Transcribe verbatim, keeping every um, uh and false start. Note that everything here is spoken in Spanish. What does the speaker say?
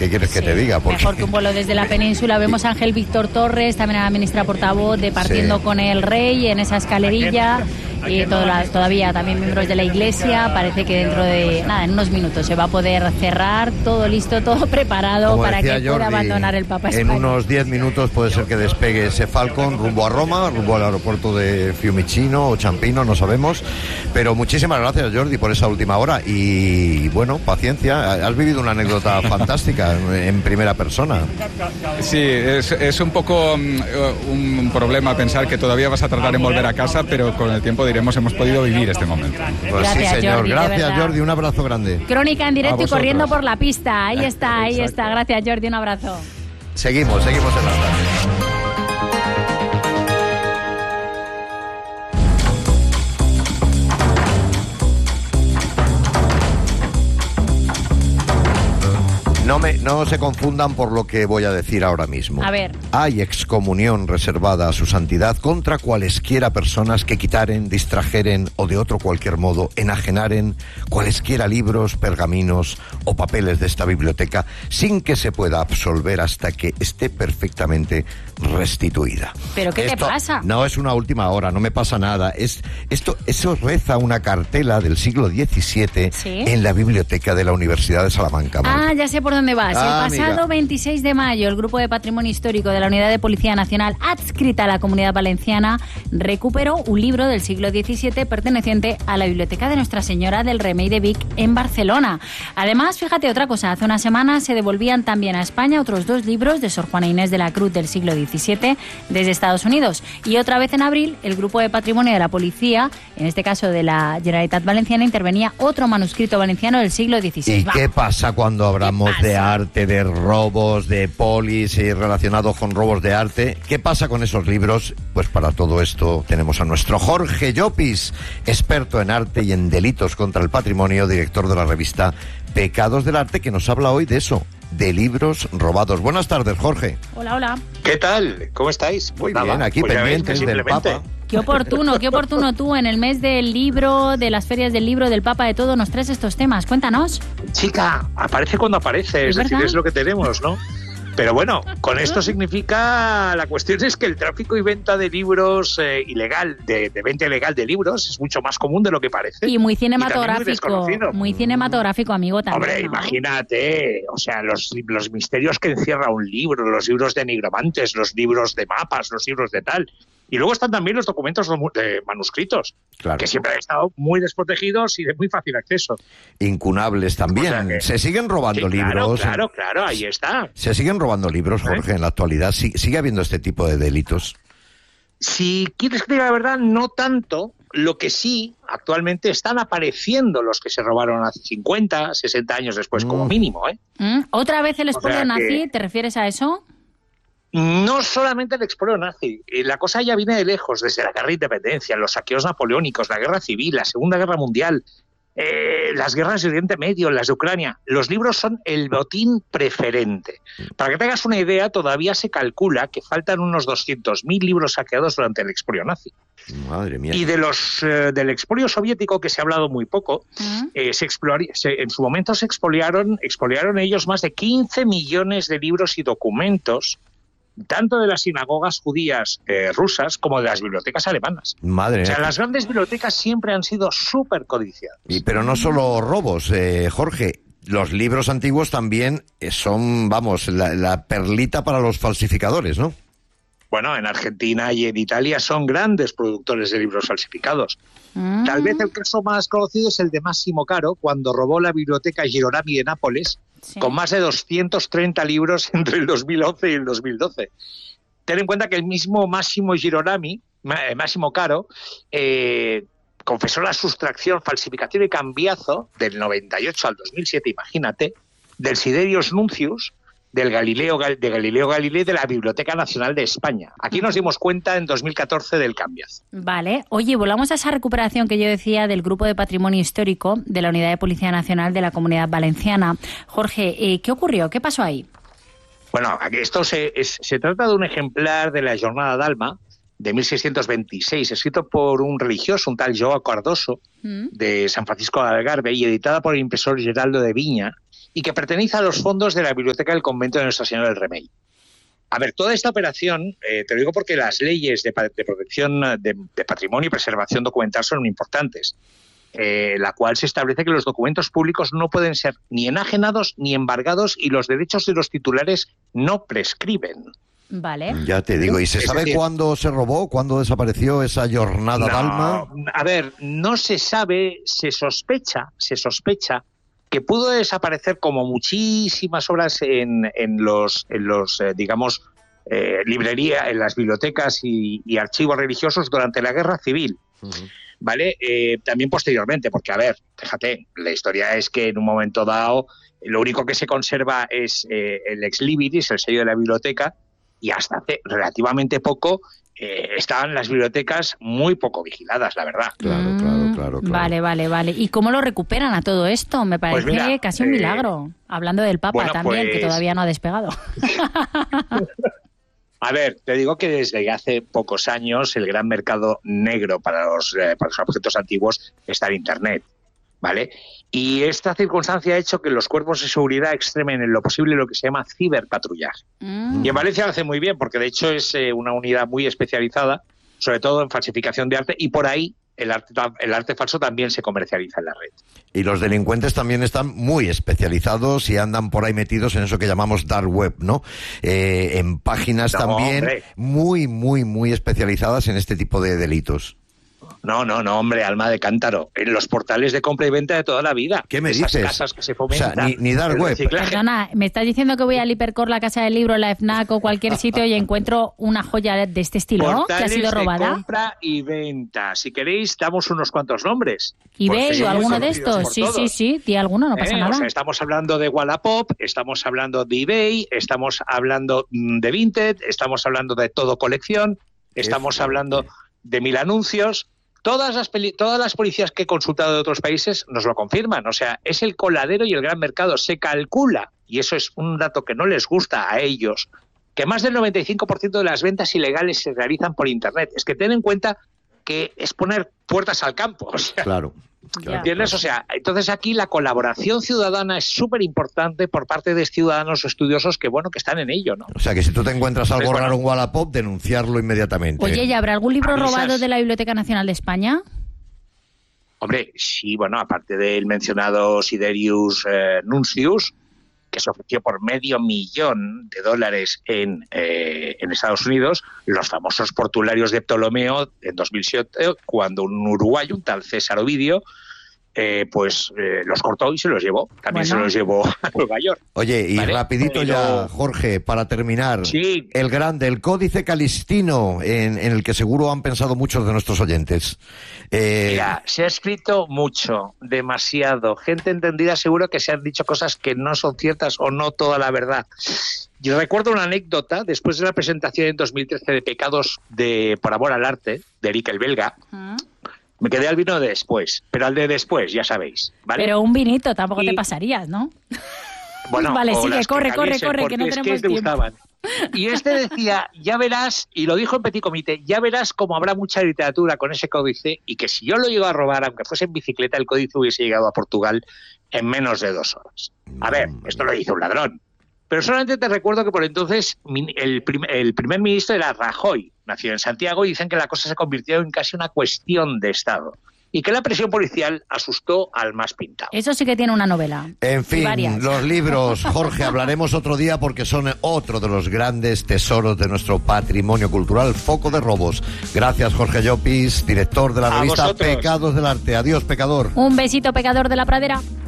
¿qué quieres sí, que te diga? Porque... Mejor que un vuelo desde la península. Vemos a Ángel Víctor Torres, también a la ministra portavoz, departiendo sí. con el rey en esa escalerilla. Y todo la, todavía también miembros de la Iglesia. Parece que dentro de, nada, en unos minutos se va a poder cerrar, todo listo, todo preparado. Como para que Jordi, pueda abandonar el Papa España. En unos diez minutos puede ser que despegue ese Falcon rumbo a Roma, rumbo al aeropuerto de Fiumicino o Ciampino, no sabemos. Pero muchísimas gracias, Jordi, por esa última hora. Y bueno, paciencia. Has vivido una anécdota fantástica en primera persona. Sí, es, es un poco um, un problema pensar que todavía vas a tardar en volver a casa, pero con el tiempo de Hemos, hemos podido vivir este momento. Pues gracias, sí, señor. Jordi, gracias, Jordi. Un abrazo grande. Crónica en directo y corriendo por la pista. Ahí está, ahí Exacto. está. Gracias, Jordi. Un abrazo. Seguimos, seguimos en la tarde. No, me, no se confundan por lo que voy a decir ahora mismo. A ver. Hay excomunión reservada a su santidad contra cualesquiera personas que quitaren, distrajeren o de otro cualquier modo enajenaren cualesquiera libros, pergaminos o papeles de esta biblioteca sin que se pueda absolver hasta que esté perfectamente restituida. ¿Pero qué esto, te pasa? No es una última hora, no me pasa nada. Es, esto, eso reza una cartela del siglo diecisiete ¿Sí? en la biblioteca de la Universidad de Salamanca. Ah, ya sé por dónde vas. Ah, el pasado amiga. veintiséis de mayo, el Grupo de Patrimonio Histórico de la Unidad de Policía Nacional adscrita a la Comunidad Valenciana recuperó un libro del siglo diecisiete perteneciente a la Biblioteca de Nuestra Señora del Remei de Vic en Barcelona. Además, fíjate otra cosa, hace unas semanas se devolvían también a España otros dos libros de Sor Juana Inés de la Cruz del siglo diecisiete desde Estados Unidos. Y otra vez en abril, el Grupo de Patrimonio de la Policía, en este caso de la Generalitat Valenciana, intervenía otro manuscrito valenciano del siglo dieciséis. ¿Y Va. qué pasa cuando hablamos de arte, de robos, de polis y relacionados con robos de arte? ¿Qué pasa con esos libros? Pues para todo esto tenemos a nuestro Jorge Llopis, experto en arte y en delitos contra el patrimonio, director de la revista Pecados del Arte, que nos habla hoy de eso, de libros robados. Buenas tardes, Jorge. Hola, hola. ¿Qué tal? ¿Cómo estáis? Muy pues bien, nada, aquí pues pendientes del Papa. Qué oportuno, qué oportuno tú en el mes del libro, de las ferias del libro, del Papa, de todo, nos traes estos temas. Cuéntanos. Chica, aparece cuando aparece, es, ¿Es decir, verdad? es lo que tenemos, ¿no? Pero bueno, con esto significa, la cuestión es que el tráfico y venta de libros eh, ilegal, de, de venta ilegal de libros, es mucho más común de lo que parece. Y muy cinematográfico, y muy, muy cinematográfico, amigo, también. Hombre, ¿no? imagínate, o sea, los, los misterios que encierra un libro, los libros de nigromantes, los libros de mapas, los libros de tal. Y luego están también los documentos de manuscritos, claro, que siempre han estado muy desprotegidos y de muy fácil acceso. Incunables también. O sea que, se siguen robando sí, claro, libros. Claro, claro, ahí está. Se siguen robando libros, Jorge, ¿Eh? en la actualidad. ¿Sigue habiendo este tipo de delitos? Si quieres que diga la verdad, no tanto. Lo que sí, actualmente están apareciendo los que se robaron hace cincuenta, sesenta años después, mm. como mínimo. ¿eh? Mm. ¿Otra vez el expolio o sea nazi? Que... ¿Te refieres a eso? No solamente el expolio nazi, la cosa ya viene de lejos, desde la guerra de independencia, los saqueos napoleónicos, la guerra civil, la Segunda Guerra Mundial, eh, las guerras de Oriente Medio, las de Ucrania. Los libros son el botín preferente. Para que te hagas una idea, todavía se calcula que faltan unos doscientos mil libros saqueados durante el expolio nazi. Madre mía. Y de los eh, del expolio soviético, que se ha hablado muy poco, ¿Mm? eh, se se, en su momento se expoliaron, expoliaron ellos más de quince millones de libros y documentos, tanto de las sinagogas judías eh, rusas como de las bibliotecas alemanas. Madre o sea, mía. las grandes bibliotecas siempre han sido súper codiciadas. Y, pero no solo robos, eh, Jorge. Los libros antiguos también son, vamos, la, la perlita para los falsificadores, ¿no? Bueno, en Argentina y en Italia son grandes productores de libros falsificados. Mm. Tal vez el caso más conocido es el de Massimo Caro, cuando robó la biblioteca Girolami de Nápoles, sí, con más de doscientos treinta libros entre el dos mil once y el dos mil doce. Ten en cuenta que el mismo Massimo Girolami, Massimo Caro, eh, confesó la sustracción, falsificación y cambiazo del noventa y ocho al dos mil siete, imagínate, del Siderius Nuncius, del Galileo, de Galileo Galilei, de la Biblioteca Nacional de España. Aquí nos dimos cuenta en dos mil catorce del cambiazo. Vale. Oye, volvamos a esa recuperación que yo decía del Grupo de Patrimonio Histórico de la Unidad de Policía Nacional de la Comunidad Valenciana. Jorge, eh, ¿qué ocurrió? ¿Qué pasó ahí? Bueno, esto se, es, se trata de un ejemplar de la Jornada d'Alma de mil seiscientos veintiséis, escrito por un religioso, un tal Joao Cardoso, ¿Mm? de San Francisco de Algarve, y editada por el impresor Geraldo de Viña, y que pertenece a los fondos de la Biblioteca del Convento de Nuestra Señora del Remei. A ver, toda esta operación, eh, te lo digo porque las leyes de, de protección de, de patrimonio y preservación documental son muy importantes, eh, la cual se establece que los documentos públicos no pueden ser ni enajenados ni embargados y los derechos de los titulares no prescriben. Vale. Ya te digo, ¿y se Es sabe decir, cuándo se robó, cuándo desapareció esa jornada no, d'Alma? A ver, no se sabe, se sospecha, se sospecha que pudo desaparecer como muchísimas obras en, en los, en los eh, digamos, eh, librerías, en las bibliotecas y, y archivos religiosos durante la Guerra Civil. Uh-huh. ¿Vale? Eh, también posteriormente, porque, a ver, fíjate, la historia es que en un momento dado lo único que se conserva es eh, el ex libris, el sello de la biblioteca, y hasta hace relativamente poco eh, estaban las bibliotecas muy poco vigiladas, la verdad. Claro, claro, claro, claro. Vale, vale, vale. ¿Y cómo lo recuperan a todo esto? Me parece Pues mira, casi un eh, milagro. Hablando del Papa bueno, también, pues, que todavía no ha despegado. A ver, te digo que desde hace pocos años el gran mercado negro para los, eh, para los objetos antiguos está en Internet, ¿vale? Y esta circunstancia ha hecho que los cuerpos de seguridad extremen en lo posible lo que se llama ciberpatrullaje. Mm. Y en Valencia lo hace muy bien, porque de hecho es eh, una unidad muy especializada, sobre todo en falsificación de arte, y por ahí el arte, el arte falso también se comercializa en la red. Y los delincuentes también están muy especializados y andan por ahí metidos en eso que llamamos dark web, ¿no? Eh, en páginas no, también hombre. muy, muy, muy especializadas en este tipo de delitos. No, no, no, hombre, alma de cántaro. En los portales de compra y venta de toda la vida. ¿Qué me Esas dices? casas que se fomentan. O sea, ni, ni dark web. Perdona, ¿me estás diciendo que voy al Hipercor, la Casa del Libro, la FNAC o cualquier sitio y encuentro una joya de este estilo, portales que ha sido robada? De compra y venta. Si queréis, damos unos cuantos nombres. ¿eBay o alguno de estos? Sí, sí, sí, di alguno, no pasa eh, nada. O sea, estamos hablando de Wallapop, estamos hablando de eBay, estamos hablando de Vinted, estamos hablando de Todo Colección, estamos hablando de Mil Anuncios. Todas las, peli- todas las policías que he consultado de otros países nos lo confirman. O sea, es el coladero y el gran mercado. Se calcula, y eso es un dato que no les gusta a ellos, que más del noventa y cinco por ciento de las ventas ilegales se realizan por Internet. Es que ten en cuenta que es poner puertas al campo. O sea, claro. Claro, ¿entiendes? claro. O sea, entonces aquí la colaboración ciudadana es súper importante por parte de ciudadanos estudiosos que, bueno, que están en ello, ¿no? O sea, que si tú te encuentras algo Pues, bueno. raro en Wallapop, denunciarlo inmediatamente. Oye, ¿y habrá algún libro Avisas. robado de la Biblioteca Nacional de España? Hombre, sí, bueno, aparte del mencionado Siderius eh, Nuncius, que se ofreció por medio millón de dólares en, eh, en Estados Unidos, los famosos portuarios de Ptolomeo en dos mil siete, cuando un uruguayo, un tal César Ovidio, eh, pues eh, los cortó y se los llevó. También Bueno. se los llevó a Nueva York. Oye, y ¿Vale? rapidito Pero- ya, Jorge, para terminar, Sí. el grande, el Códice Calistino, en, en el que seguro han pensado muchos de nuestros oyentes. Eh, Mira, se ha escrito mucho, demasiado. Gente entendida seguro que se han dicho cosas que no son ciertas o no toda la verdad. Yo recuerdo una anécdota después de la presentación en dos mil trece de Pecados de por amor al arte, de Eric el Belga. ¿Mm? Me quedé al vino de después, pero al de después, ya sabéis, ¿vale? Pero un vinito tampoco Y- te pasarías, ¿no? Bueno, Vale, o sigue, las que corre, corre, cabiesen, corre, que no porque es tenemos te tiempo. gustaban. Y este decía, ya verás, y lo dijo en Petit Comité, ya verás cómo habrá mucha literatura con ese códice y que si yo lo llego a robar, aunque fuese en bicicleta, el códice hubiese llegado a Portugal en menos de dos horas. A ver, esto lo hizo un ladrón. Pero solamente te recuerdo que por entonces min- el, prim- el primer ministro era Rajoy, nació en Santiago, y dicen que la cosa se convirtió en casi una cuestión de Estado. Y que la presión policial asustó al más pintado. Eso sí que tiene una novela. En Y fin, varias. los libros, Jorge, hablaremos otro día porque son otro de los grandes tesoros de nuestro patrimonio cultural, foco de robos. Gracias, Jorge Llopis, director de la A revista vosotros. Pecados del Arte. Adiós, pecador. Un besito, pecador de la pradera.